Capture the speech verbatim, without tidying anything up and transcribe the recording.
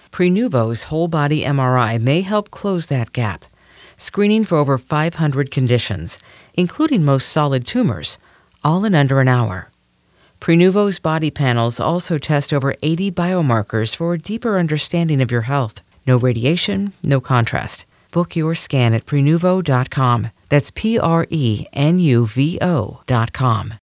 Prenuvo's whole-body M R I may help close that gap, screening for over five hundred conditions, including most solid tumors, all in under an hour. Prenuvo's body panels also test over eighty biomarkers for a deeper understanding of your health. No radiation, no contrast. Book your scan at Prenuvo dot com. That's P R E N U V O dot com.